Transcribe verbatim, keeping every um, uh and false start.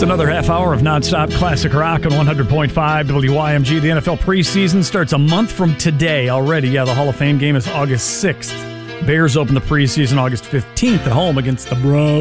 It's another half hour of nonstop classic rock on one hundred point five W Y M G. The N F L preseason starts a month from today already. Yeah, the Hall of Fame game is August sixth. Bears open the preseason August fifteenth at home against the Browns.